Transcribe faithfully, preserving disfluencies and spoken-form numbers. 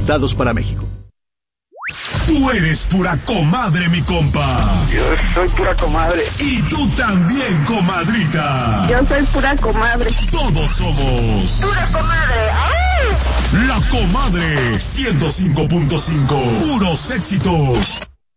resultados para México. Tú eres pura comadre, mi compa. Yo soy pura comadre. Y tú también, comadrita. Yo soy pura comadre. Todos somos pura comadre. ¡Ay! La Comadre ciento cinco punto cinco. Puros éxitos.